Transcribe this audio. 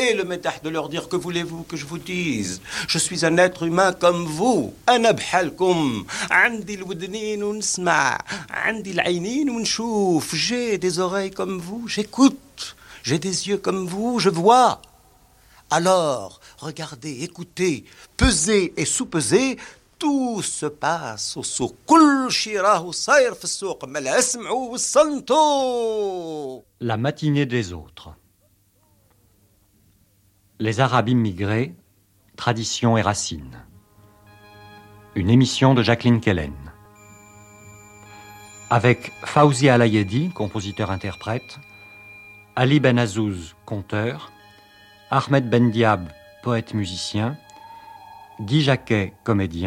aimer le métah, de leur dire que voulez-vous que je vous dise? Je suis un être humain comme vous. أنا بحالكم. عندي الودنين ونسمع. عندي العينين ونشوف. J'ai des oreilles comme vous, j'écoute. J'ai des yeux comme vous, je vois. Alors, regardez, écoutez, pesez et sous-pesez. Tout se passe au souk. كل شي راهو صاير في السوق. ملا اسمعوا وصنتوا. La matinée des autres. Les Arabes immigrés, traditions et racines. Une émission de Jacqueline Kellen. Avec Fawzi Alayedi, compositeur-interprète, Ali Ben Azouz, conteur, Ahmed Ben Diab, poète-musicien, Guy Jacquet, comédien,